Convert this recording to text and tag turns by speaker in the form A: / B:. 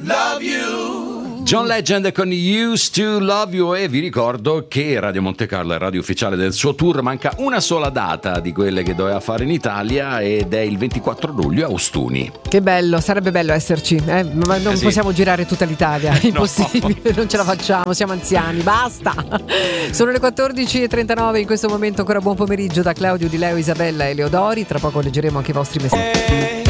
A: love you.
B: John Legend con Used to Love You, e vi ricordo che Radio Monte Carlo è radio ufficiale del suo tour. Manca una sola data di quelle che doveva fare in Italia ed è il 24 luglio a Ostuni.
C: Che bello, sarebbe bello esserci, ma non possiamo girare tutta l'Italia, impossibile, non ce la facciamo, siamo anziani, basta. Sono le 14:39 in questo momento. Ancora buon pomeriggio da Claudio, Di Leo, Isabella e Leodori. Tra poco leggeremo anche i vostri messaggi.